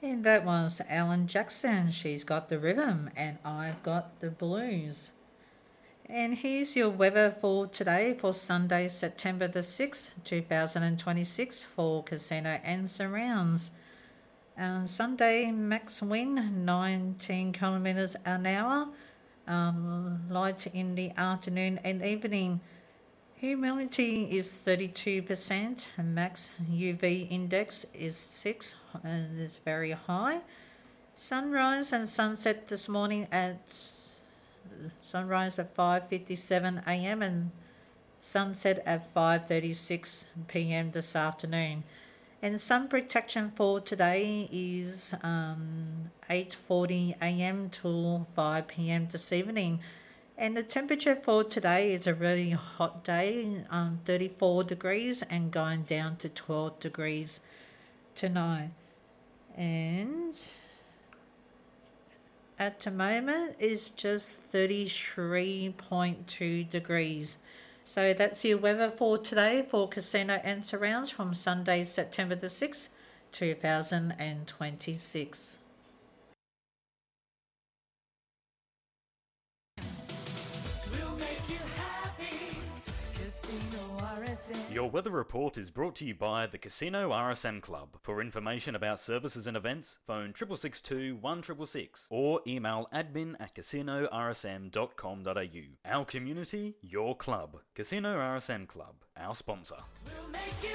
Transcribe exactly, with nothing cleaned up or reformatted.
And that was Alan Jackson. She's got the rhythm, and I've got the blues. And here's your weather for today, for Sunday, September the sixth, two thousand twenty-six, for Casino and Surrounds. On Sunday, max wind nineteen kilometres an hour, um, light in the afternoon and evening. Humidity is thirty-two percent, max U V index is six, and is very high. Sunrise and sunset this morning at sunrise at five fifty-seven a m and sunset at five thirty-six p m this afternoon. And sun protection for today is um, eight forty a m till five p m this evening. And the temperature for today is a really hot day, um, thirty-four degrees, and going down to twelve degrees tonight. And at the moment is just thirty-three point two degrees. So that's your weather for today for Casino and Surrounds from Sunday, September the sixth, two thousand twenty-six. Your weather report is brought to you by the Casino R S M Club. For information about services and events, phone six six six two, one six six six or email admin at casino r s m dot com dot a u. Our community, your club. Casino R S M Club, our sponsor.